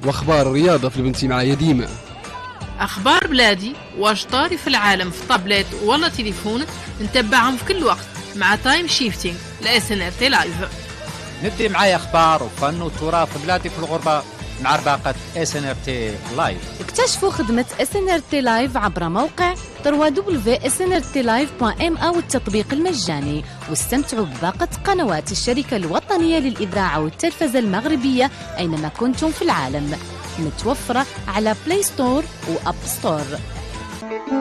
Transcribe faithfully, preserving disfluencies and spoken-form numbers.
واخبار الرياضه في البنتي معايا ديما. اخبار بلادي واش طاري في العالم في طابلت ولا تليفون نتبعهم في كل وقت مع تايم شيفتينج لاس ان ار تي لايف. ندي معايا اخبار وفن وتراث بلادي في الغربه مع رباقه اس ان ار تي لايف. اكتشفوا خدمه اس ان ار تي لايف عبر موقع دبليو دبليو دبليو دوت اس ان ار تي لايف دوت ام او التطبيق المجاني، واستمتعوا بباقه قنوات الشركه الوطنيه للاذاعه والتلفزه المغربيه اينما كنتم في العالم، متوفره على بلاي ستور واب ستور.